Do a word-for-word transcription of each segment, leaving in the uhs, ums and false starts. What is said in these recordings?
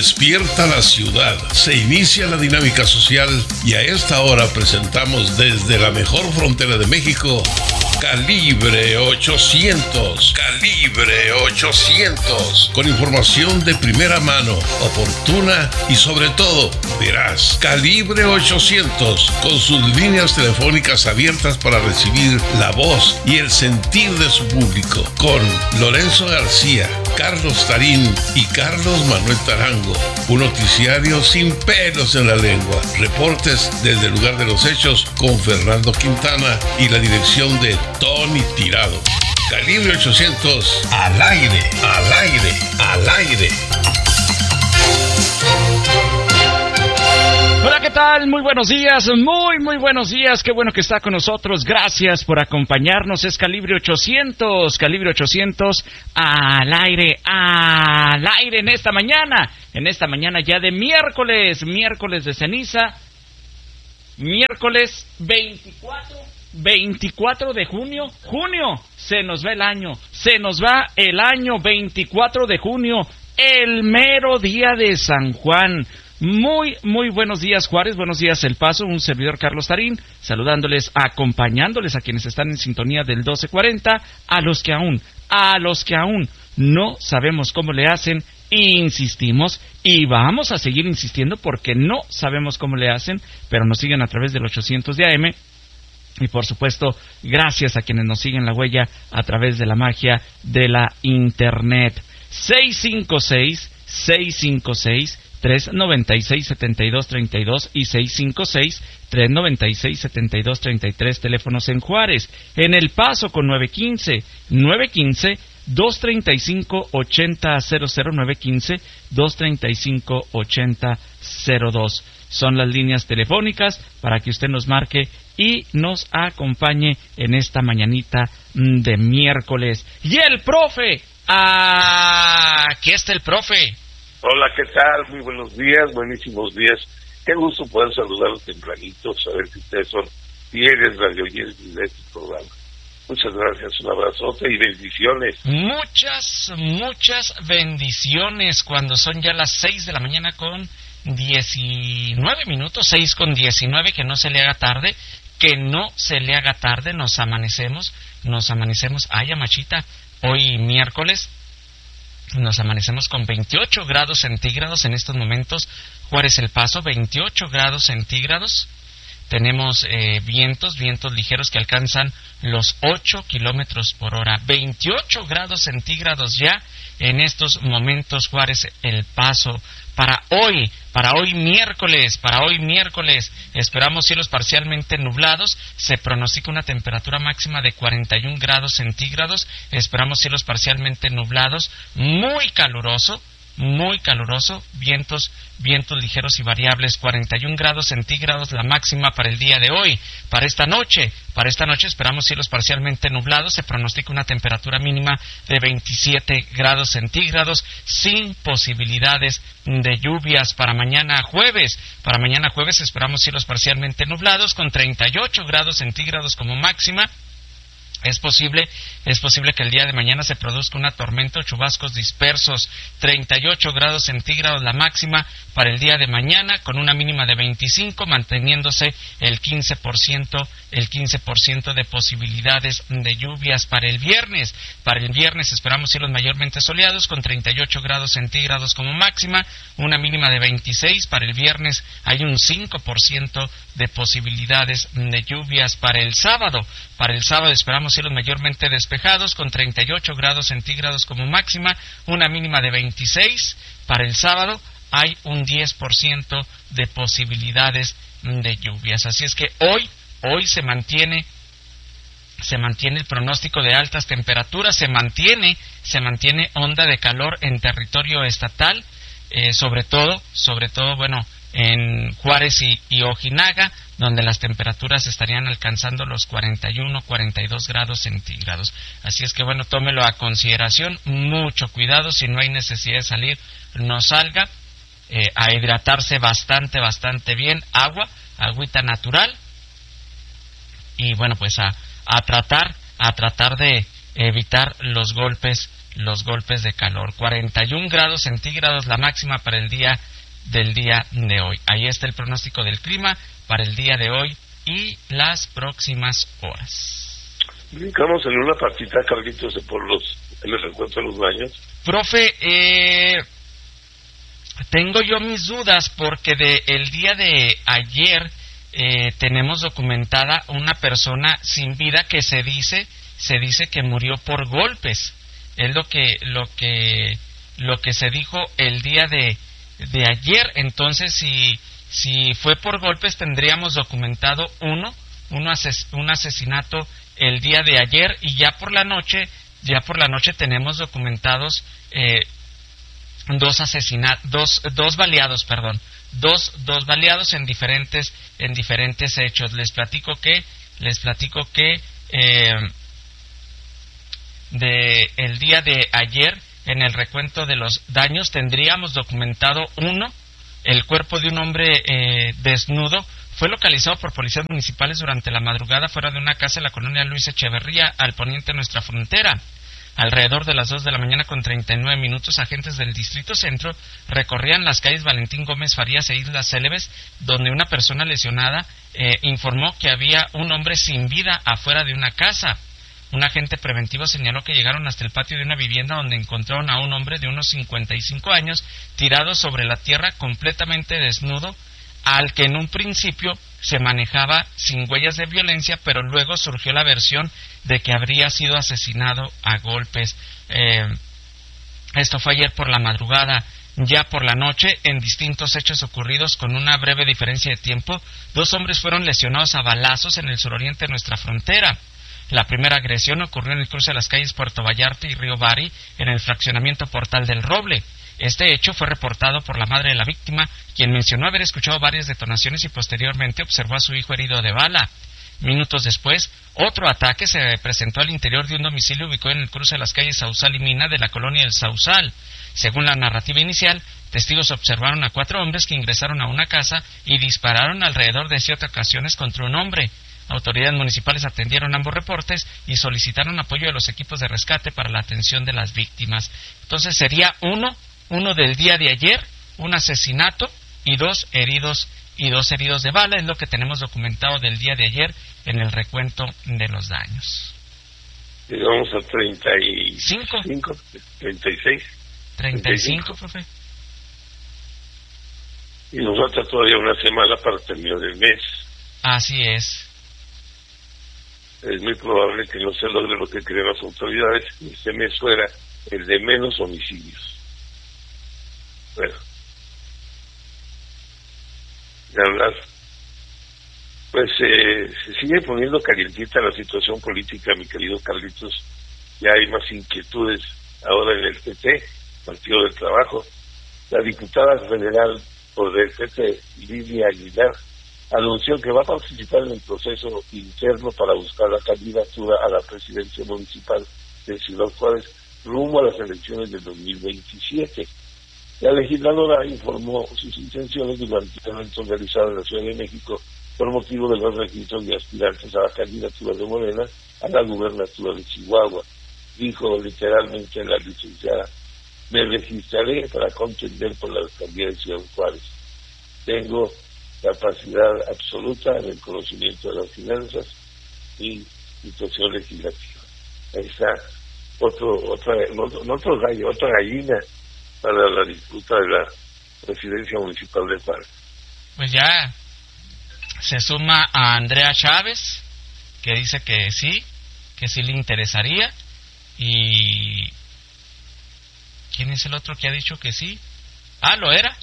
Despierta la ciudad, se inicia la dinámica social y a esta hora presentamos desde la mejor frontera de México, Calibre ochocientos, Calibre ochocientos, con información de primera mano, oportuna y sobre todo veraz. Calibre ochocientos, con sus líneas telefónicas abiertas para recibir la voz y el sentir de su público, con Lorenzo García, Carlos Tarín y Carlos Manuel Tarango. Un noticiario sin pelos en la lengua. Reportes desde el lugar de los hechos con Fernando Quintana y la dirección de Tony Tirado. Calibre ochocientos, al aire, al aire, al aire. Hola, ¿qué tal? Muy buenos días, muy, muy buenos días. Qué bueno que está con nosotros. Gracias por acompañarnos. Es Calibre ochocientos, Calibre ochocientos, al aire, al aire en esta mañana. En esta mañana ya de miércoles, miércoles de ceniza. Miércoles veinticuatro, veinticuatro de junio. Junio, se nos va el año. Se nos va el año veinticuatro de junio. El mero día de San Juan. Muy, muy buenos días, Juárez, buenos días, El Paso, un servidor Carlos Tarín, saludándoles, acompañándoles a quienes están en sintonía del doce cuarenta, a los que aún, a los que aún no sabemos cómo le hacen, insistimos y vamos a seguir insistiendo porque no sabemos cómo le hacen, pero nos siguen a través del ochocientos de A M. Y por supuesto, gracias a quienes nos siguen la huella a través de la magia de la Internet. seis cinco seis, seis cinco seis, tres noventa y seis, setenta y dos treinta y dos y seis cinco seis, tres noventa y seis, setenta y dos treinta y tres, teléfonos en Juárez. En El Paso con nueve quince, nueve quince, dos treinta y cinco, ochenta cero cero, nueve quince, dos treinta y cinco, ochenta cero dos. Son las líneas telefónicas para que usted nos marque y nos acompañe en esta mañanita de miércoles. Y el profe, ah, aquí está el profe. Hola, ¿qué tal? Muy buenos días, buenísimos días. Qué gusto poder saludarlos tempranito, saber que ustedes son fieles radioyentes de este programa. Muchas gracias, un abrazote y bendiciones. Muchas, muchas bendiciones cuando son ya las seis de la mañana con diecinueve minutos, seis con diecinueve, que no se le haga tarde, que no se le haga tarde, nos amanecemos, nos amanecemos, ay, amachita, hoy miércoles, nos amanecemos con veintiocho grados centígrados en estos momentos. Juárez El Paso, veintiocho grados centígrados. Tenemos eh, vientos, vientos ligeros que alcanzan los ocho kilómetros por hora. veintiocho grados centígrados ya en estos momentos, Juárez El Paso. Para hoy, para hoy miércoles, para hoy miércoles, esperamos cielos parcialmente nublados, se pronostica una temperatura máxima de cuarenta y un grados centígrados, esperamos cielos parcialmente nublados, muy caluroso, muy caluroso, vientos, vientos ligeros y variables, cuarenta y un grados centígrados la máxima para el día de hoy. Para esta noche, para esta noche esperamos cielos parcialmente nublados, se pronostica una temperatura mínima de veintisiete grados centígrados, sin posibilidades de lluvias. Para mañana jueves, para mañana jueves esperamos cielos parcialmente nublados, con treinta y ocho grados centígrados como máxima. Es posible, es posible que el día de mañana se produzca una tormenta o chubascos dispersos, treinta y ocho grados centígrados la máxima para el día de mañana, con una mínima de veinticinco, manteniéndose el quince por ciento, el quince por ciento de posibilidades de lluvias para el viernes. Para el viernes esperamos cielos mayormente soleados, con treinta y ocho grados centígrados como máxima, una mínima de veintiséis. Para el viernes hay un cinco por ciento de posibilidades de lluvias. Para el sábado, para el sábado esperamos cielos mayormente despejados, con treinta y ocho grados centígrados como máxima, una mínima de veintiséis. Para el sábado hay un diez por ciento de posibilidades de lluvias. Así es que hoy, hoy se mantiene, se mantiene el pronóstico de altas temperaturas, se mantiene, se mantiene onda de calor en territorio estatal, eh, sobre todo, sobre todo, bueno, en Juárez y, y Ojinaga, donde las temperaturas estarían alcanzando los cuarenta y uno, cuarenta y dos grados centígrados. Así es que, bueno, tómelo a consideración, mucho cuidado, si no hay necesidad de salir, no salga, eh, a hidratarse bastante, bastante bien, agua, agüita natural, y bueno, pues a, a tratar, a tratar de evitar los golpes, los golpes de calor. cuarenta y un grados centígrados la máxima para el día del día de hoy. Ahí está el pronóstico del clima para el día de hoy y las próximas horas. Brincamos en una partita, Carlitos, por los, en el recuento de los daños. Profe, eh, tengo yo mis dudas porque de el día de ayer eh, tenemos documentada una persona sin vida que se dice se dice que murió por golpes. Es lo que lo que lo que se dijo el día de de ayer. Entonces, si si fue por golpes, tendríamos documentado uno, uno ases, un asesinato el día de ayer, y ya por la noche, ya por la noche tenemos documentados eh, dos asesinatos, dos, dos baleados, perdón, dos, dos baleados en diferentes, en diferentes hechos. Les platico que, les platico que eh, de el día de ayer, en el recuento de los daños, tendríamos documentado uno, el cuerpo de un hombre eh, desnudo. Fue localizado por policías municipales durante la madrugada fuera de una casa en la colonia Luis Echeverría, al poniente de nuestra frontera. Alrededor de las dos de la mañana con treinta y nueve minutos, agentes del Distrito Centro recorrían las calles Valentín Gómez Farías e Islas Célebes, donde una persona lesionada eh, informó que había un hombre sin vida afuera de una casa. Un agente preventivo señaló que llegaron hasta el patio de una vivienda donde encontraron a un hombre de unos cincuenta y cinco años tirado sobre la tierra completamente desnudo, al que en un principio se manejaba sin huellas de violencia, pero luego surgió la versión de que habría sido asesinado a golpes. Eh, esto fue ayer por la madrugada. Ya por la noche, en distintos hechos ocurridos con una breve diferencia de tiempo, dos hombres fueron lesionados a balazos en el suroriente de nuestra frontera. La primera agresión ocurrió en el cruce de las calles Puerto Vallarta y Río Bari, en el fraccionamiento Portal del Roble. Este hecho fue reportado por la madre de la víctima, quien mencionó haber escuchado varias detonaciones y posteriormente observó a su hijo herido de bala. Minutos después, otro ataque se presentó al interior de un domicilio ubicado en el cruce de las calles Sausal y Mina de la colonia El Sausal. Según la narrativa inicial, testigos observaron a cuatro hombres que ingresaron a una casa y dispararon alrededor de siete ocasiones contra un hombre. Autoridades municipales atendieron ambos reportes y solicitaron apoyo de los equipos de rescate para la atención de las víctimas. Entonces sería uno, uno del día de ayer, un asesinato y dos heridos y dos heridos de bala, es lo que tenemos documentado del día de ayer en el recuento de los daños. Llegamos a treinta y cinco, treinta y seis, treinta y cinco, profe. Y nos falta todavía una semana para terminar el mes. Así es. Es muy probable que no se logre lo que creen las autoridades y este mes fuera el de menos homicidios. Bueno, la verdad, pues eh, se sigue poniendo calientita la situación política, mi querido Carlitos. Ya hay más inquietudes ahora en el P T, Partido del Trabajo. La diputada federal por el P T, Lidia Aguilar, anunció que va a participar en el proceso interno para buscar la candidatura a la presidencia municipal de Ciudad Juárez rumbo a las elecciones del dos mil veintisiete. La legisladora informó sus intenciones durante el evento realizado en la Ciudad de México por motivo de los registros de aspirantes a la candidatura de Morena a la gubernatura de Chihuahua. Dijo literalmente la licenciada: me registraré para contender por la alcaldía de Ciudad Juárez. Tengo capacidad absoluta en el conocimiento de las finanzas y situación legislativa. Ahí está otro, otra, otro, otro gallo, otra gallina para la disputa de la presidencia municipal de Juárez. Pues ya se suma a Andrea Chávez, que dice que sí, que sí le interesaría. Y ¿quién es el otro que ha dicho que sí? Ah, lo era.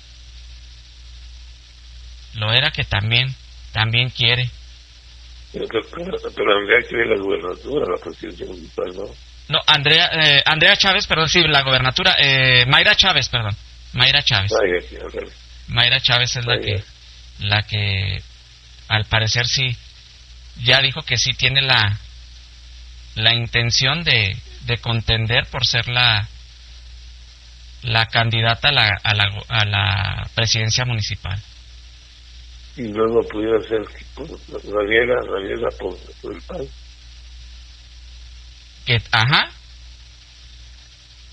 Lo era que también, también quiere. Pero, pero, pero Andrea quiere la gubernatura, la presidencia municipal, ¿no? No, Andrea, eh, Andrea Chávez, perdón, sí, la gobernatura, eh, Mayra Chávez, perdón, Mayra Chávez. Mayra, sí, okay. Mayra Chávez es Mayra. la que, la que, al parecer sí, ya dijo que sí tiene la, la intención de, de contender por ser la, la candidata a la, a la, a la presidencia municipal. Y luego pudiera ser Rabiela, Rabiela por, por el P A N. Que, ajá.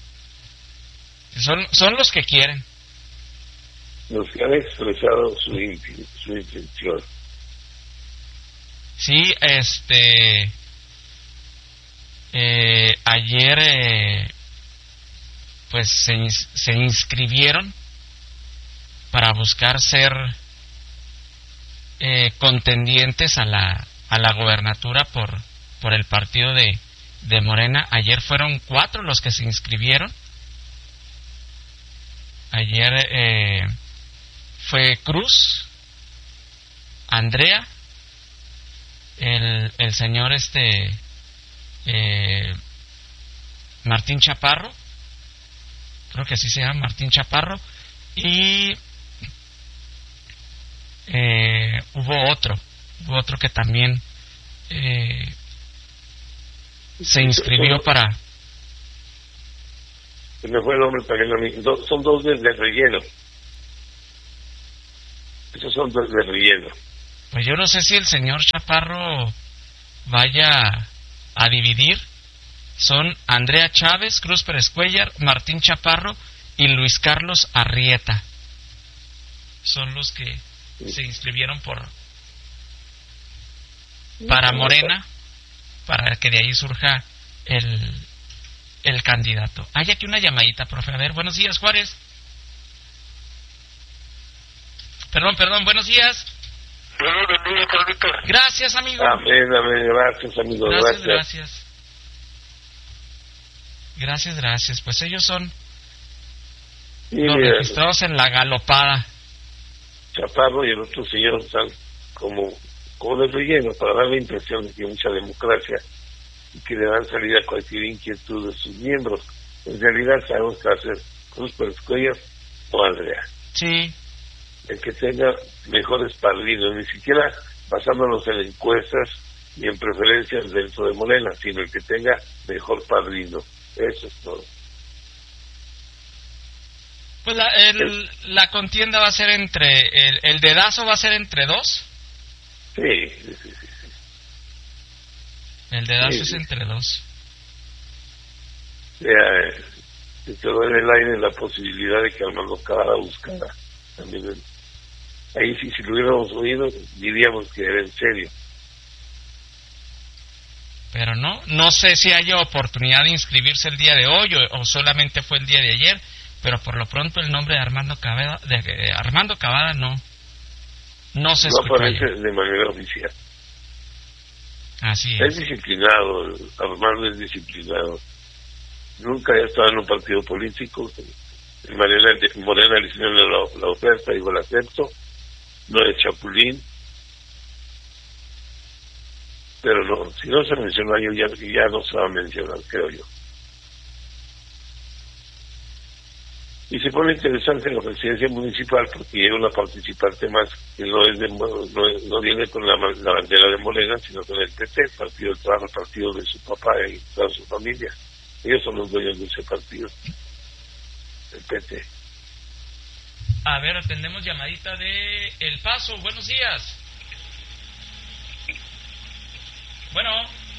Son, son los que quieren. Los que han expresado su, in- su intención. Sí, este... Eh, ayer eh, pues se, ins- se inscribieron para buscar ser eh, contendientes a la a la gobernatura por por el partido de, de Morena. Ayer fueron cuatro los que se inscribieron. Ayer eh, fue Cruz, Andrea, el, el señor este eh, Martín Chaparro, creo que así se llama, Martín Chaparro, y eh, hubo otro, hubo otro que también eh, se inscribió para... Se me fue el nombre también a mí. Do- son dos de, de relleno. Esos son dos de relleno. Pues yo no sé si el señor Chaparro vaya a dividir. Son Andrea Chávez, Cruz Pérez Cuellar, Martín Chaparro y Luis Carlos Arrieta. Son los que se inscribieron por para Morena, para que de ahí surja el el candidato. Hay aquí una llamadita, profe. A ver, buenos días, Juárez. Perdón, perdón, buenos días. Gracias, amigo. Amén, amén, gracias, amigo. Gracias, Gracias. gracias. Gracias, gracias. Pues ellos son Sí, los mira, registrados en la galopada. Chaparro y el otro señor están como, como de relleno para dar la impresión de que hay mucha democracia y que le dan salida a cualquier inquietud de sus miembros. En realidad sabemos que va a ser Cruz Pérez Cuellar o Andrea. Sí, El que tenga mejores padrinos, ni siquiera basándonos en encuestas y en preferencias dentro de Morena, sino el que tenga mejor padrino. Eso es todo. pues la, el, la contienda va a ser entre, el, el dedazo va a ser entre dos. Sí, sí, sí, sí. El dedazo Sí, es sí. entre dos. Ya, eh, se quedó en el aire la posibilidad de que Armando Cavada buscara también. el- Ahí sí, si lo hubiéramos oído, diríamos que era en serio. Pero no, no sé si haya oportunidad de inscribirse el día de hoy o, o solamente fue el día de ayer, pero por lo pronto el nombre de Armando Cavada, de, de Armando Cavada no, no se No escuchó aparece ayer. de manera oficial. Así Es es. disciplinado, Armando es disciplinado. Nunca ha estado en un partido político. De manera de Morena le hicieron la, la oferta, digo, la acepto. No es chapulín. Pero no, si no se mencionó ayer, ya, ya no se va a mencionar, creo yo. Y se pone interesante la presidencia municipal porque llega una participante más que no es de, no, no viene con la, la bandera de Morena, sino con el P T, Partido del Trabajo, partido de su papá y toda su familia. Ellos son los dueños de ese partido, el P T. A ver, atendemos llamadita de El Paso. Buenos días. Bueno.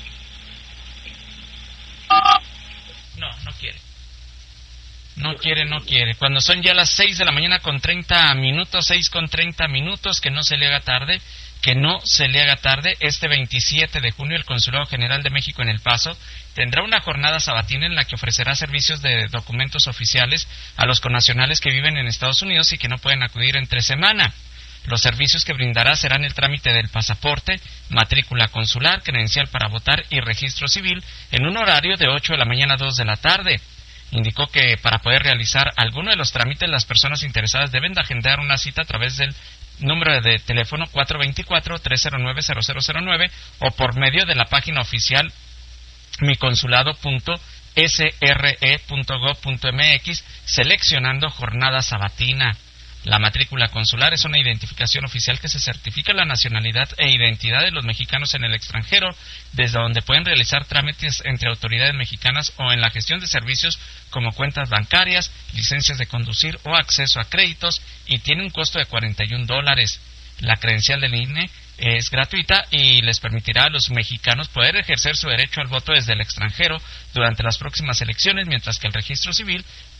No, no quiere. No quiere, no quiere. Cuando son ya las seis de la mañana con treinta minutos, seis con treinta minutos, que no se le haga tarde, que no se le haga tarde. Este veintisiete de junio el Consulado General de México en El Paso tendrá una jornada sabatina en la que ofrecerá servicios de documentos oficiales a los connacionales que viven en Estados Unidos y que no pueden acudir entre semana. Los servicios que brindará serán el trámite del pasaporte, matrícula consular, credencial para votar y registro civil en un horario de ocho de la mañana a dos de la tarde. Indicó que para poder realizar alguno de los trámites, las personas interesadas deben de agendar una cita a través del número de teléfono cuatro dos cuatro, tres cero nueve, cero cero cero nueve o por medio de la página oficial mi consulado punto s r e punto gov punto m x, seleccionando jornada sabatina. La matrícula consular es una identificación oficial que se certifica la nacionalidad e identidad de los mexicanos en el extranjero, desde donde pueden realizar trámites entre autoridades mexicanas o en la gestión de servicios como cuentas bancarias, licencias de conducir o acceso a créditos, y tiene un costo de cuarenta y un dólares. La credencial del I N E es gratuita y les permitirá a los mexicanos poder ejercer su derecho al voto desde el extranjero durante las próximas elecciones, mientras que el registro civil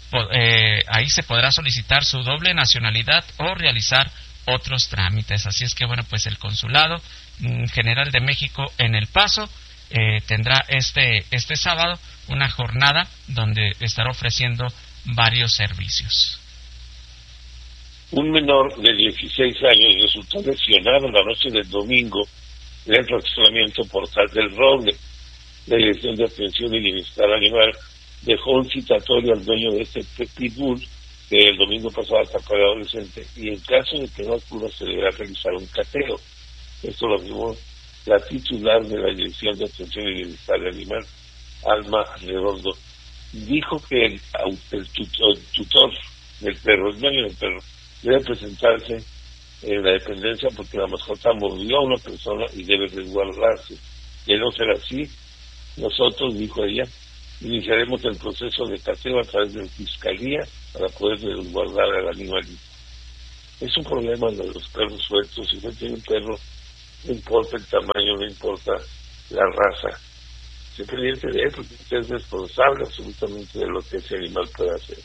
eh, ahí se podrá solicitar su doble nacionalidad o realizar otros trámites. Así es que bueno, pues el Consulado General de México en El Paso eh, tendrá este este sábado una jornada donde estará ofreciendo varios servicios. Un menor de dieciséis años resultó lesionado la noche del domingo en el fraccionamiento Portal del Roble. La Dirección de Atención y Bienestar Animal dejó un citatorio al dueño de este pitbull que el domingo pasado atacó al adolescente, y en caso de que no acuda se deberá realizar un cateo. Esto lo afirmó la titular de la Dirección de Atención y Bienestar Animal, Alma Redondo. Dijo que el, el, tutor, el tutor del perro, el dueño del perro, debe presentarse en la dependencia porque la mascota mordió a una persona y debe resguardarse. De no ser así, nosotros, dijo ella, iniciaremos el proceso de cateo a través de la Fiscalía para poder resguardar al animalito. Es un problema de los perros sueltos. Si usted tiene un perro, no importa el tamaño, no importa la raza, se pendiente de él porque usted es responsable absolutamente de lo que ese animal puede hacer.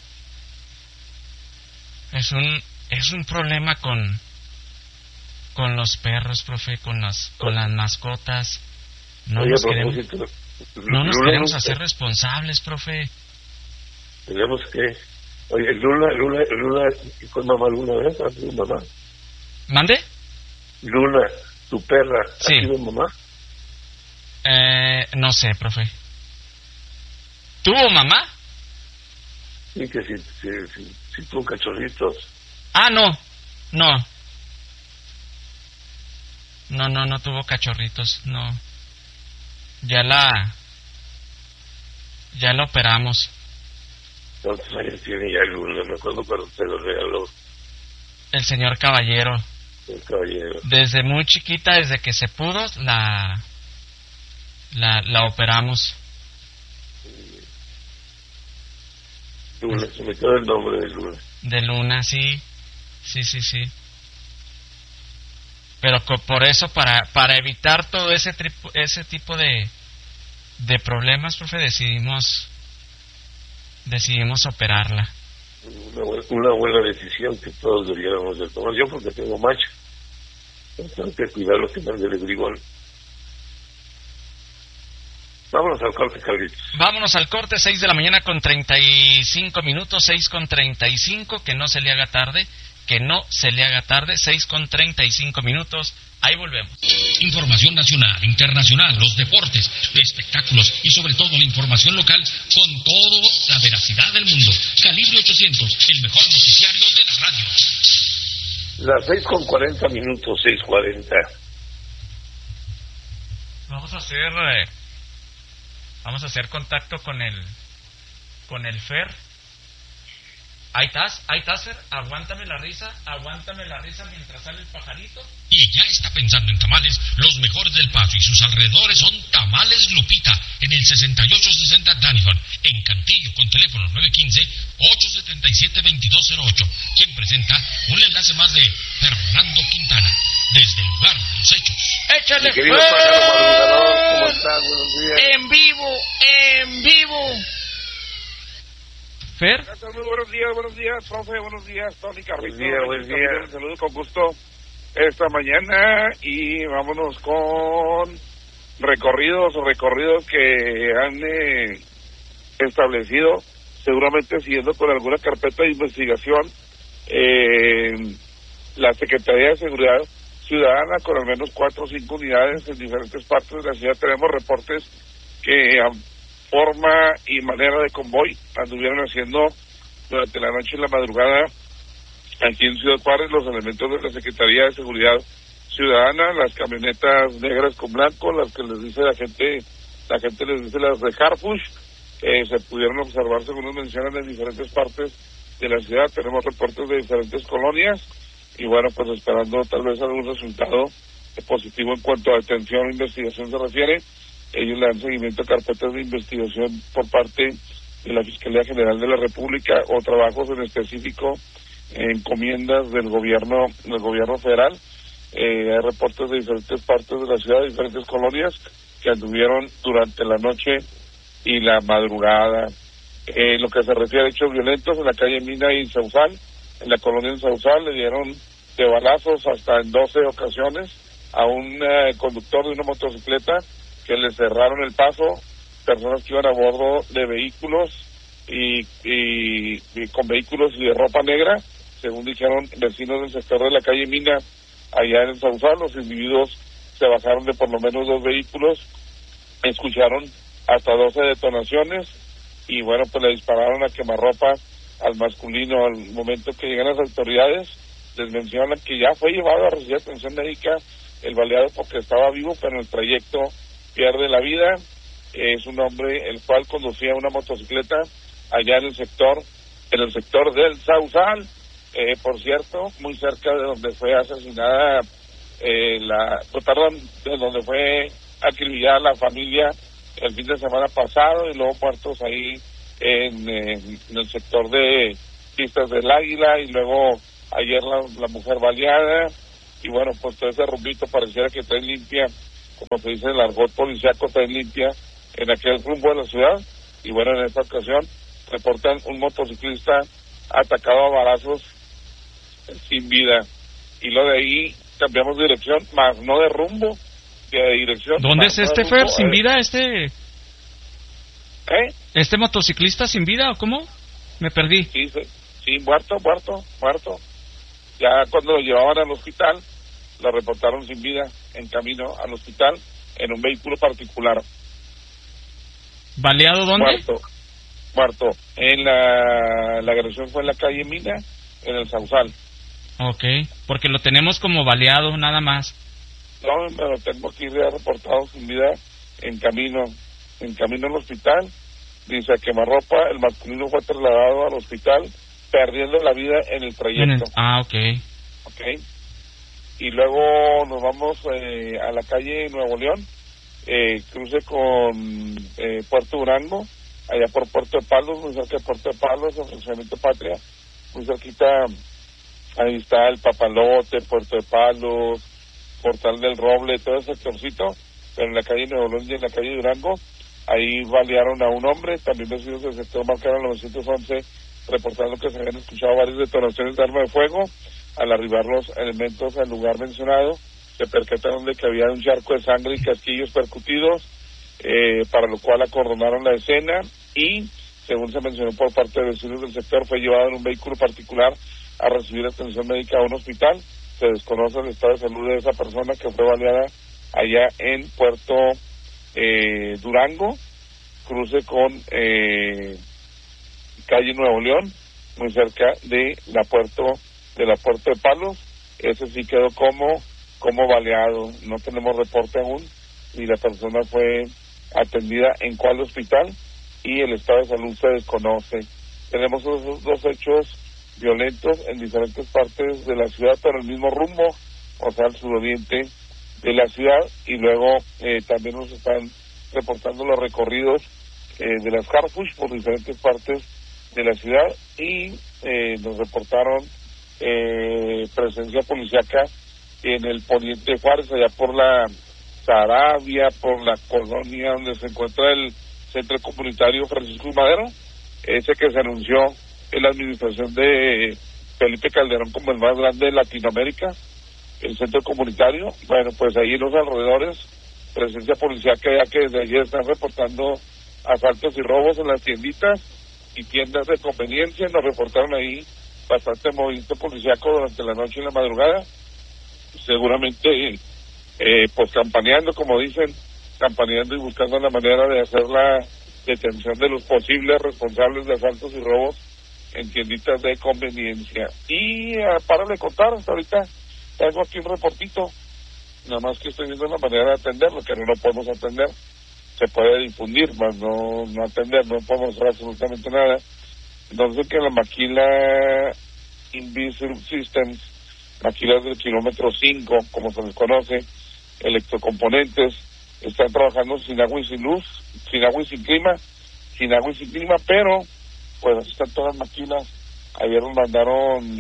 Es un es un problema con con los perros, profe, con las con las mascotas. No Oye, nos queremos, no nos Lula, queremos Lula, hacer responsables, profe. Tenemos que... Oye, Luna, Luna, Luna, ¿con mamá Luna, ves? ¿Ha sido mamá? ¿Mande? Luna, tu perra, ¿ha Sí. sido mamá? Eh, no sé, profe. ¿Tuvo mamá? Sí, que si, si, si, si tuvo cachorritos. Ah, no, no. No, no, no tuvo cachorritos, no. Ya la... Ya la operamos. ¿Cuántos años tiene ya Luna? Me acuerdo cuando te lo regaló El señor Caballero. el caballero. Desde muy chiquita, desde que se pudo, la... La, la operamos. Luna, se me quedó el nombre de Luna. De Luna, sí. Sí, sí, sí. Pero co- por eso, para para evitar todo ese tripo, ese tipo de de problemas, profe, decidimos decidimos operarla. Una, bu- una buena decisión que todos debiéramos de tomar. Yo porque tengo macho. Tengo que cuidar lo que me ande el brigón. Vámonos al corte, Carlitos. Vámonos al corte, seis de la mañana con treinta y cinco minutos, seis con treinta y cinco, que no se le haga tarde, que no se le haga tarde, seis con treinta y cinco minutos, ahí volvemos. Información nacional, internacional, los deportes, espectáculos y sobre todo la información local con toda la veracidad del mundo. Calibre ochocientos, el mejor noticiario de la radio. Las seis con cuarenta minutos, seis cuarenta. Vamos a hacer eh, vamos a hacer contacto con el con el Fer. Ahí estás, ahí estás, Fer. Aguántame la risa, aguántame la risa mientras sale el pajarito. Y ya está pensando en tamales, los mejores del Paso y sus alrededores son Tamales Lupita, en el sesenta y ocho sesenta Danison, en Cantillo, con teléfono nueve uno cinco, ocho siete siete, dos dos cero ocho, quien presenta un enlace más de Fernando Quintana, desde el lugar de los hechos. ¡Échale, Mi querido Fer! pájaro madrugador, ¿cómo estás? Buenos días. En vivo, en vivo. Fer, Muy buenos días, buenos días, profe, buenos días, Tony Carrito. Buen día, buen día. Un saludo con gusto esta mañana y vámonos con recorridos o recorridos que han eh, establecido, seguramente siguiendo con alguna carpeta de investigación, eh, la Secretaría de Seguridad Ciudadana con al menos cuatro o cinco unidades en diferentes partes de la ciudad. Tenemos reportes que a forma y manera de convoy anduvieron haciendo durante la noche y la madrugada aquí en Ciudad Juárez los elementos de la Secretaría de Seguridad Ciudadana, las camionetas negras con blanco, las que les dice la gente, la gente les dice las de Harfush, eh, se pudieron observar, según nos mencionan, en diferentes partes de la ciudad. Tenemos reportes de diferentes colonias y bueno, pues esperando tal vez algún resultado positivo en cuanto a detención e investigación se refiere. Ellos le dan seguimiento a carpetas de investigación por parte de la Fiscalía General de la República o trabajos en específico, encomiendas del gobierno del gobierno federal. Eh, hay reportes de diferentes partes de la ciudad, de diferentes colonias que anduvieron durante la noche y la madrugada. Eh, lo que se refiere a hechos violentos en la calle Mina y Sausal, en la colonia de Sausal, le dieron de balazos hasta en doce ocasiones a un eh, conductor de una motocicleta que le cerraron el paso, personas que iban a bordo de vehículos y, y, y con vehículos y de ropa negra, según dijeron vecinos del sector de la calle Mina, allá en el Sausal. Los individuos se bajaron de por lo menos dos vehículos, escucharon hasta doce detonaciones y bueno, pues le dispararon a quemarropa al masculino. Al momento que llegan las autoridades, les mencionan que ya fue llevado a recibir atención médica el baleado porque estaba vivo, pero en el trayecto pierde la vida. Es un hombre el cual conducía una motocicleta allá en el sector, en el sector del Sausal, eh, por cierto, muy cerca de donde fue asesinada, eh, la, perdón, de donde fue acribillada la familia el fin de semana pasado, y luego muertos ahí en, en, en el sector de Pistas del Águila, y luego ayer la, la mujer baleada, y bueno, pues todo ese rumbito pareciera que está en limpia, como se dice en el argot policiaco, está en limpia en aquel rumbo de la ciudad. Y bueno, en esta ocasión reportan un motociclista atacado a balazos sin vida, y lo de ahí cambiamos de dirección, más no de rumbo, de dirección. ¿Dónde es este, Fer, sin vida, este? ¿Eh? ¿Este motociclista sin vida o cómo? Me perdí. Sí, sí, sí, muerto, muerto, muerto. Ya cuando lo llevaban al hospital, lo reportaron sin vida en camino al hospital en un vehículo particular. ¿Baleado dónde? Muerto, muerto. En la, la agresión fue en la calle Mina, en el Sausal. Ok, porque lo tenemos como baleado nada más. No, me lo tengo aquí ya reportado sin vida en camino, en camino al hospital. Dice a quemarropa, el masculino fue trasladado al hospital, perdiendo la vida en el trayecto. En el, ah, ok. Ok. Y luego nos vamos eh, a la calle Nuevo León, eh, cruce con eh, Puerto Durango, allá por Puerto de Palos, muy cerca de Puerto de Palos, el fraccionamiento Patria, muy cerquita, ahí está el Papalote, Puerto de Palos, Portal del Roble, todo ese sectorcito, pero en la calle Nuevo León y en la calle Durango, ahí balearon a un hombre. También vecinos del sector marcaron nueve once, reportando que se habían escuchado varias detonaciones de arma de fuego. Al arribar los elementos al lugar mencionado, se percataron de que había un charco de sangre y casquillos percutidos, eh, para lo cual acordonaron la escena y, según se mencionó por parte de vecinos del sector, fue llevado en un vehículo particular a recibir atención médica a un hospital. Se desconoce el estado de salud de esa persona que fue baleada allá en Puerto eh, Durango, cruce con eh, calle Nuevo León, muy cerca de la Puerto de la Puerto de Palos. Ese sí quedó como como baleado. No tenemos reporte aún y la persona fue atendida en cuál hospital y el estado de salud se desconoce. Tenemos esos dos hechos violentos en diferentes partes de la ciudad, pero el mismo rumbo, o sea, al suroriente de la ciudad, y luego eh, también nos están reportando los recorridos eh, de las Harfush por diferentes partes de la ciudad, y eh, nos reportaron eh, presencia policíaca en el poniente de Juárez, allá por la Saravia, por la colonia donde se encuentra el centro comunitario Francisco y Madero, ese que se anunció en la administración de Felipe Calderón como el más grande de Latinoamérica, el centro comunitario. Bueno, pues ahí en los alrededores, presencia policíaca, ya que desde ayer están reportando asaltos y robos en las tienditas y tiendas de conveniencia. Nos reportaron ahí bastante movimiento policíaco durante la noche y la madrugada, seguramente eh, pues campaneando, como dicen, campaneando y buscando la manera de hacer la detención de los posibles responsables de asaltos y robos en tienditas de conveniencia. Y uh, para de contar, hasta ahorita tengo aquí un reportito, nada más que estoy viendo la manera de atenderlo, que no lo podemos atender, se puede difundir, más no, no atender, no podemos hacer absolutamente nada. Entonces que la maquila Invisible Systems, maquilas del kilómetro cinco, como se les conoce, electrocomponentes, están trabajando sin agua y sin luz, sin agua y sin clima, sin agua y sin clima, pero pues así están todas las maquilas. Ayer nos mandaron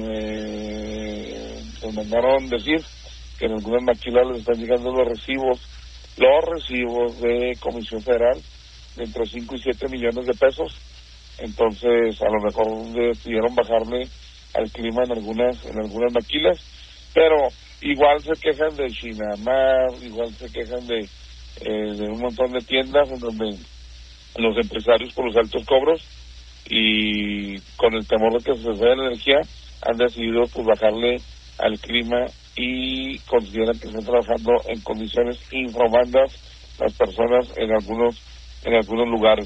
eh, nos mandaron decir que en algunas maquilas les están llegando los recibos, los recibos de Comisión Federal de entre cinco y siete millones de pesos entonces a lo mejor decidieron bajarle al clima en algunas en algunas maquilas, pero igual se quejan de Chinamar, igual se quejan de, eh, de un montón de tiendas en donde los empresarios por los altos cobros y con el temor de que se les vaya la energía han decidido pues bajarle al clima y consideran que están trabajando en condiciones infrahumanas las personas en algunos en algunos lugares.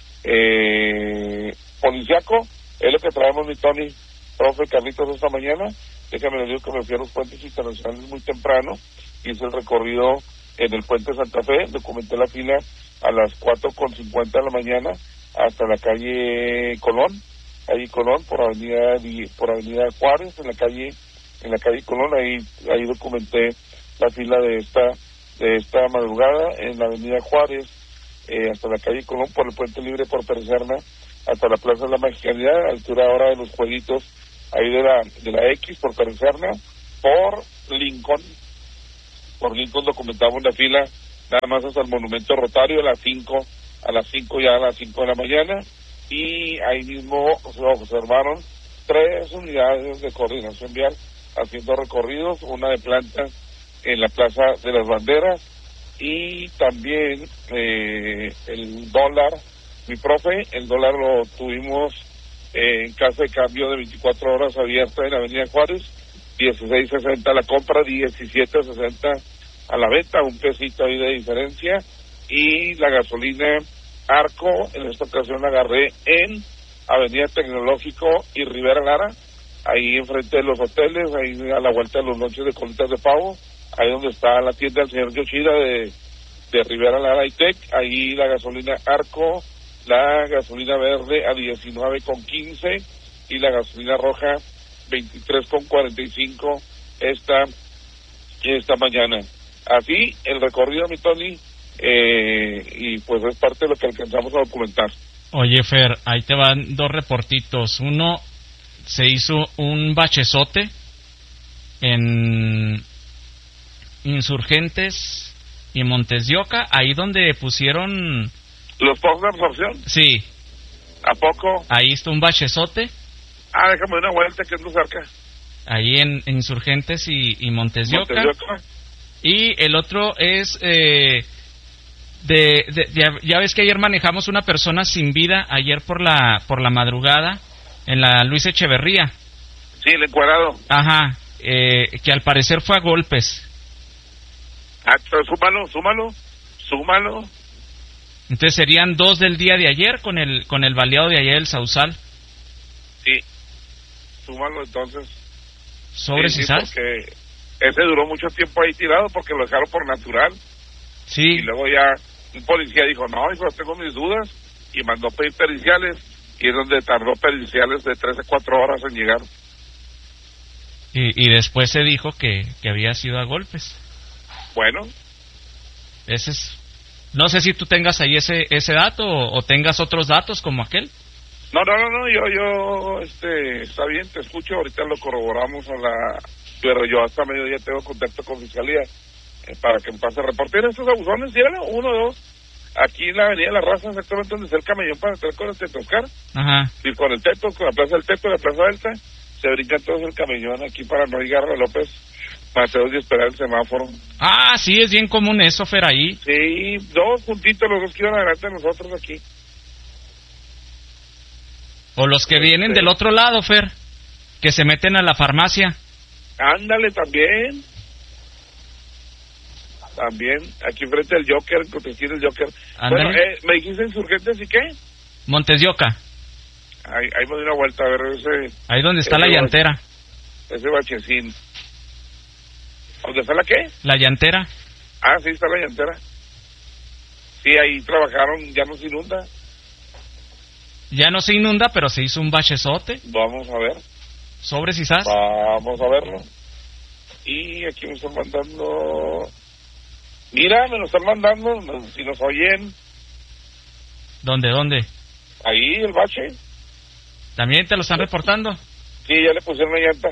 Eh, policiaco es lo que traemos, mi Tony, profe Carlitos, esta mañana. Déjame le digo que me fui a los puentes internacionales muy temprano, hice el recorrido en el puente Santa Fe, documenté la fila a las cuatro con cincuenta de la mañana hasta la calle Colón, calle Colón por avenida por avenida Juárez, en la calle en la calle Colón, ahí ahí documenté la fila de esta de esta madrugada en la avenida Juárez eh, hasta la calle Colón, por el puente libre por Perserna hasta la Plaza de la Mexicanidad, altura ahora de los jueguitos ahí de la de la X por Perserna, por Lincoln, por Lincoln documentamos la fila nada más hasta el Monumento Rotario a las cinco, a las cinco ya a las cinco de la mañana, y ahí mismo se observaron tres unidades de coordinación vial haciendo recorridos, una de planta en la Plaza de las Banderas, y también eh, el dólar, mi profe, el dólar lo tuvimos eh, en casa de cambio de veinticuatro horas abierta en la Avenida Juárez, dieciséis sesenta la compra, diecisiete sesenta a la venta, un pesito ahí de diferencia, y la gasolina Arco, en esta ocasión la agarré en Avenida Tecnológico y Rivera Lara, ahí enfrente de los hoteles, ahí a la vuelta de los lonches de colitas de pavo, ahí donde está la tienda del señor Yoshida de, de Rivera Lara y Tech, ahí la gasolina Arco, la gasolina verde a diecinueve con quince y la gasolina roja veintitrés con cuarenta y cinco esta, esta mañana. Así el recorrido, mi Tony, eh, y pues es parte de lo que alcanzamos a documentar. Oye, Fer, ahí te van dos reportitos. Uno, se hizo un bachezote en Insurgentes y Montes de Oca, ahí donde pusieron... ¿Los postos de absorción? Sí. ¿A poco? Ahí está un bachezote. Ah, déjame dar una vuelta que ando cerca. Ahí en, en Insurgentes y, y Montes de Oca. Montes de Oca. Y el otro es... Eh, de, de, de, ya ves que ayer manejamos una persona sin vida, ayer por la por la madrugada, en la Luis Echeverría. Sí, el encuadrado. Ajá, eh, que al parecer fue a golpes. Ah, súmalo, súmalo, súmalo. Entonces serían dos del día de ayer con el con el baleado de ayer del Sausal. Sí, súmalo entonces. ¿Sobre sí, si sí, sabes? Porque ese duró mucho tiempo ahí tirado porque lo dejaron por natural. Sí. Y luego ya un policía dijo, no, hijo, tengo mis dudas, y mandó pedir periciales, y es donde tardó periciales de tres a cuatro horas en llegar. Y, y después se dijo que, que había sido a golpes. Bueno. Ese es... No sé si tú tengas ahí ese ese dato o, o tengas otros datos como aquel. No, no, no, no, yo, yo, este, está bien, te escucho, ahorita lo corroboramos a la... Pero yo hasta mediodía tengo contacto con Fiscalía eh, para que me pase a reportar estos abusones, llévalo, uno, dos, aquí en la Avenida La Raza, exactamente donde está el camellón para entrar con el Tetoscar, ajá, y con el Teto, con la Plaza del Teto, la Plaza Delta, se brincan todos el camellón aquí para no llegar a López Mateos y esperar el semáforo. Ah, sí, es bien común eso, Fer, ahí. Sí, dos juntitos, los dos que iban adelante de nosotros aquí. O los que vienen Sí. del otro lado, Fer, que se meten a la farmacia. Ándale, también. También, aquí frente al Joker, que tiene el Joker. Ándale. Bueno, eh, ¿me dijiste Insurgentes y qué? Montes de Oca, Ahí, ahí me doy una vuelta a ver ese... ahí donde está ese la ba- llantera. Ese bachecín. ¿Dónde está la qué? La llantera. Ah, sí, está la llantera. Sí, ahí trabajaron, ya no se inunda. Ya no se inunda, pero se hizo un bachezote. Vamos a ver. Sobres y sas. Vamos a verlo. Y aquí me están mandando... Mira, me lo están mandando, no- si nos oyen, ¿Dónde, dónde? ahí el bache. ¿También te lo están reportando? Sí, ya le pusieron la llanta.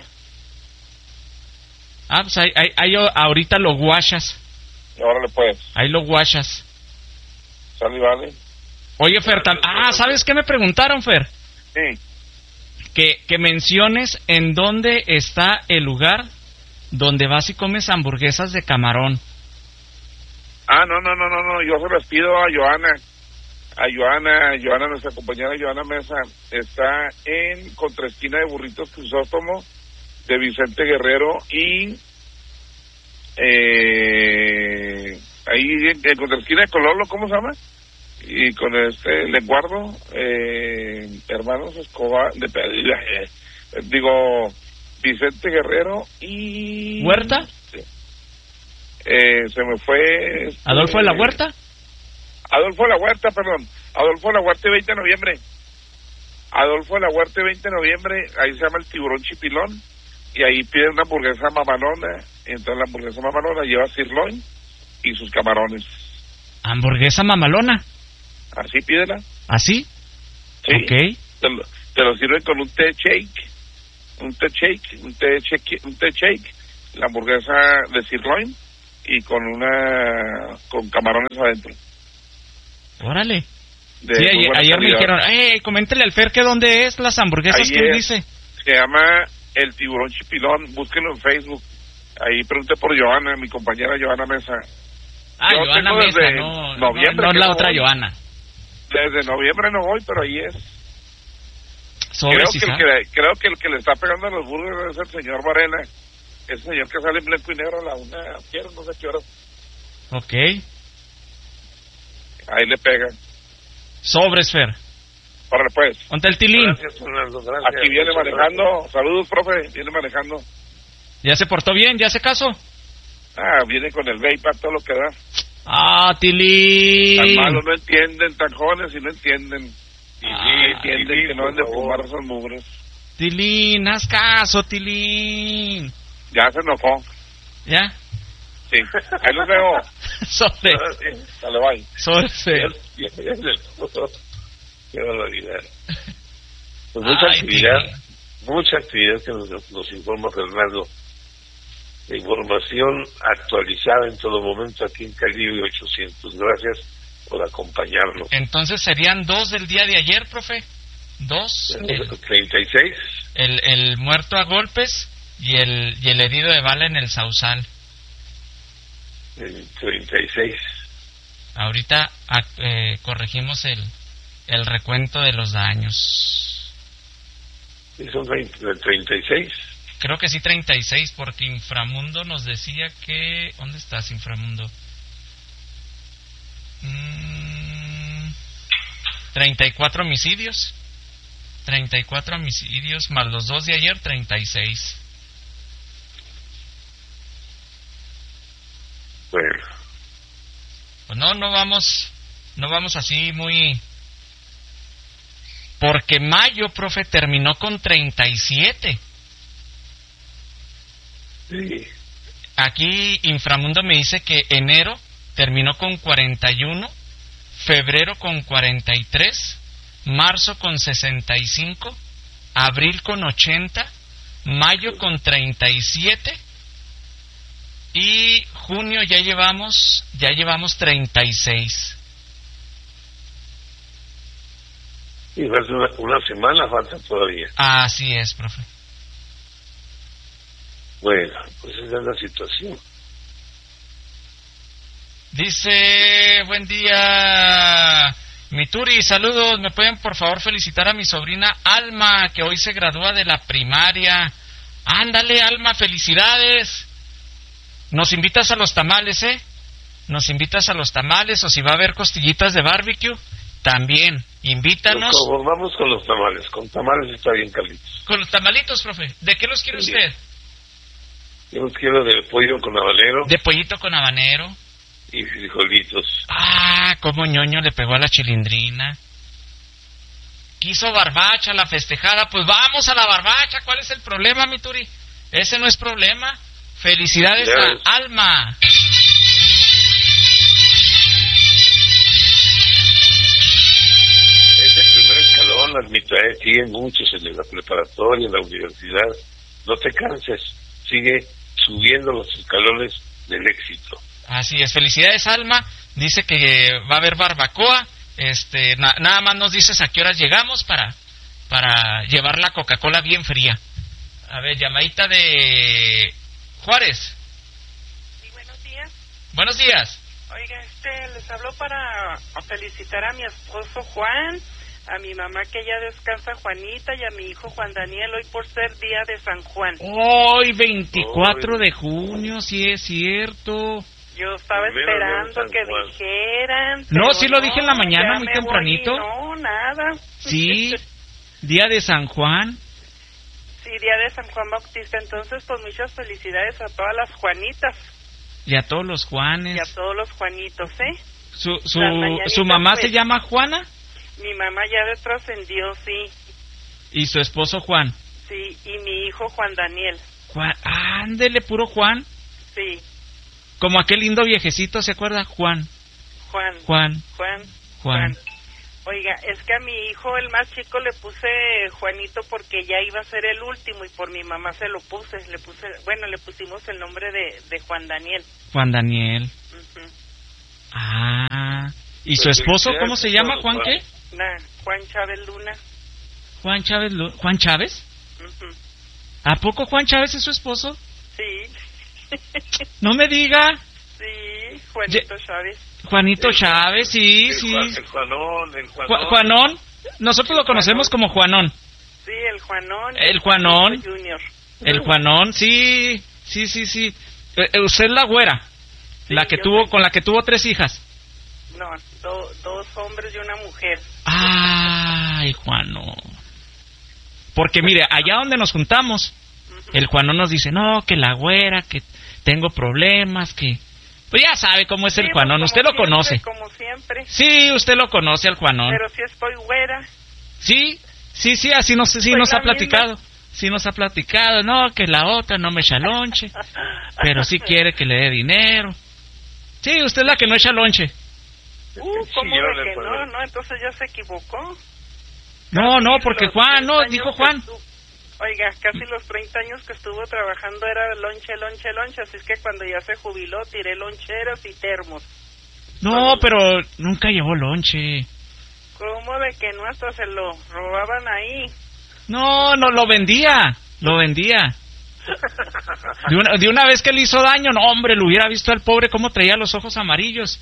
Ah, pues ahí, ahí, ahí ahorita lo guachas. Órale pues, Ahí lo guachas. sale y vale. Oye, Fer, tam- ah, ¿sabes qué me preguntaron, Fer? Sí. Que, que menciones en dónde está el lugar donde vas y comes hamburguesas de camarón. Ah, no, no, no, no, no, yo se las pido a Joana, a Joana, Joana, nuestra compañera Joana Mesa, está en contraesquina de Burritos Crisóstomo, de Vicente Guerrero y eh, ahí en, en contraesquina de Cololo, ¿cómo se llama? Y con este Lenguardo, eh, hermanos Escobar, de, eh, digo, Vicente Guerrero y... ¿Huerta? Eh, se me fue... Este, ¿Adolfo de la Huerta? Adolfo de la Huerta, perdón. Adolfo de la Huerta, veinte de noviembre. Adolfo de la Huerta, veinte de noviembre. Ahí se llama el Tiburón Chipilón. Y ahí piden una hamburguesa mamalona. Entonces la hamburguesa mamalona lleva sirloin y sus camarones. ¿Hamburguesa mamalona? Así pídela. ¿Así? Sí. Ok. Te lo, te lo sirven con un té shake. Un té shake. Un té shake. Un té shake. La hamburguesa de sirloin y con una con camarones adentro. Órale. De sí, ayer, ayer me dijeron, eh, coméntele al Fer que dónde es las hamburguesas Ahí que él es. dice. Se llama El Tiburón Chipilón, búsquenlo en Facebook. Ahí pregunté por Joana, mi compañera Joana Mesa. Ah, Yo Joana tengo Mesa, desde no, noviembre no, no es que la no otra voy. Joana. Desde noviembre no voy, pero ahí es. Sobre Creo si que, el sabe. que, creo que el que le está pegando a los burgers es el señor Varela. Ese señor que sale en blanco y negro a la una, quiero, no sé qué hora. Ok. Ahí le pega. Sobres, Fer. Órale pues. ¿Dónde el Tilín? Gracias, Fernando, gracias. Aquí viene Muchas manejando. gracias. Saludos, profe. Viene manejando. ¿Ya se portó bien? ¿Ya hace caso? Ah, viene con el vape a todo lo que da. Ah, Tan Tilín. malos no entienden, tan jóvenes y no entienden. Y Ah, sí entienden Tilín, que no han por de favor. fumar esos mugres. Tilín, haz caso, Tilín. Ya se enojó. ¿Ya? Sí. Ahí los veo. Sobre. Dale, bye. Sobre, Fer. Qué barbaridad. Pues mucha Ay, actividad, Tilín. mucha actividad que nos, nos informa Fernando. La información actualizada en todo momento aquí en Calibre ochocientos. Gracias por acompañarnos. Entonces serían dos del día de ayer, profe. Dos. El, treinta y seis. el, el muerto a golpes y el, y el herido de bala en el Sausal. El treinta y seis. Ahorita a- eh, corregimos el, el recuento de los daños. ¿Y son veinte, el treinta y seis? Creo que sí, treinta y seis, porque Inframundo nos decía que... ¿Dónde estás, Inframundo? Mm, treinta y cuatro homicidios. treinta y cuatro homicidios más los dos de ayer, treinta y seis. Bueno, Pues no, no vamos, no vamos así muy... Porque mayo, profe, terminó con treinta y siete. sí. Aquí Inframundo me dice que enero terminó con cuarenta y uno, febrero con cuarenta y tres, marzo con sesenta y cinco, abril con ochenta, mayo con treinta y siete y junio ya llevamos ya llevamos treinta y seis. Y falta una, una semana, falta todavía. Así es, profe. Bueno, pues esa es la situación. Dice, buen día, Mituri, saludos, ¿me pueden por favor felicitar a mi sobrina Alma, que hoy se gradúa de la primaria? Ándale, Alma, felicidades. Nos invitas a los tamales, ¿eh? Nos invitas a los tamales, o si va a haber costillitas de barbecue, también, invítanos. Nos conformamos con los tamales, con tamales está bien, Carlitos. Con los tamalitos, profe, ¿de qué los quiere Sí. usted? Yo los quiero de pollo con habanero De pollito con habanero. y frijolitos. Ah, cómo ñoño le pegó a la chilindrina. Quiso barbacha, la festejada. Pues vamos a la barbacha. ¿Cuál es el problema, mi Turi? Ese no es problema. Felicidades Felicidades. a Alma. Es el primer escalón, admito, eh, siguen muchos en la preparatoria, en la universidad. No te canses, sigue subiendo los escalones del éxito. Así es. Felicidades, Alma. Dice que va a haber barbacoa. Este, na- nada más nos dices a qué horas llegamos para para llevar la Coca-Cola bien fría. A ver, llamadita de Juárez. Sí, buenos días. Buenos días. Oiga, este, les hablo para felicitar a mi esposo Juan, a mi mamá que ya descansa Juanita y a mi hijo Juan Daniel hoy por ser día de San Juan. Hoy veinticuatro de junio, sí es cierto. Yo estaba esperando que dijeran. No, sí lo dije en la no, mañana, ya muy me tempranito. voy, no, nada. Sí, día de San Juan. Sí, día de San Juan Bautista. Entonces, pues muchas felicidades a todas las Juanitas. Y a todos los Juanes. Y a todos los Juanitos, ¿eh? ¿Su, su, Las su mamá mañanitas, se pues. llama Juana? Mi mamá ya trascendió, sí. ¿Y su esposo Juan? Sí, y mi hijo Juan Daniel. Juan, ándele, puro Juan. Sí, Como aquel lindo viejecito, ¿se acuerda? Juan, Juan. Juan, Juan. Juan. Oiga, es que a mi hijo, el más chico, le puse Juanito porque ya iba a ser el último y por mi mamá se lo puse. Le puse, bueno, le pusimos el nombre de, de Juan Daniel. Juan Daniel. Uh-huh. Ah, ¿y su esposo cómo se llama? ¿Juan qué? Nah, Juan Chávez Luna. Juan Chávez. Lu- ¿Juan Chávez? Uh-huh. ¿A poco Juan Chávez es su esposo? Sí. No me diga. Sí, Juanito Ye- Chávez. Juanito Chávez, sí, El, sí. Juan- el Juanón, el Juanón. Ju- Juanón. Nosotros lo conocemos como Juanón. Sí, el Juanón. El Juanón. Juanito Junior. El Juanón, sí, sí, sí, sí. Eh, eh, usted es la güera, Sí, la que yo tuvo, soy- con la que tuvo tres hijas. No, do- dos hombres y una mujer. Ay, Juanón. Porque mire, allá donde nos juntamos, Ujú. el Juanón nos dice, no, que la güera, que tengo problemas, que... Pues ya sabe cómo es Sí, el pues, Juanón, como usted lo siempre, conoce. Como siempre. Sí, usted lo conoce al Juanón. Pero si estoy güera. Sí, sí, sí, así nos, sí Soy nos la ha platicado. Sí nos ha platicado, no, que la otra no me echa lonche, pero sí quiere que le dé dinero. Sí, usted es la que no echa lonche. Uh, ¿cómo Chillón, de que el no? Juanón. No, entonces ya se equivocó. No, no, Casi porque los Juan, treinta no, años dijo que Juan. estu- Oiga, casi los treinta años que estuvo trabajando era lonche, lonche, lonche, así es que cuando ya se jubiló tiré loncheros y termos. No, pero nunca llevó lonche. ¿Cómo de que no? Hasta se lo robaban ahí. No, no, lo vendía, lo vendía. De una, de una vez que le hizo daño, no, hombre, lo hubiera visto al pobre cómo traía los ojos amarillos.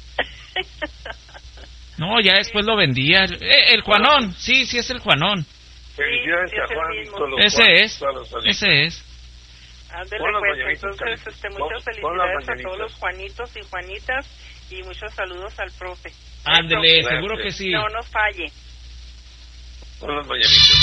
No, ya después lo vendía. Eh, el Juanón, sí, sí es el Juanón. Felicidades Sí, sí, a es el Juan y mismo. todos los Ese Juanes, es, todas las familias. ese es. Ándele Pon las pues, mañanitas, entonces Cari. este, Pon- muchas pon las felicidades a mañanitas. todos los Juanitos y Juanitas y muchos saludos al profe. Ándele, Eso, seguro que gracias. sí. No nos falle. Pon las mañanitas.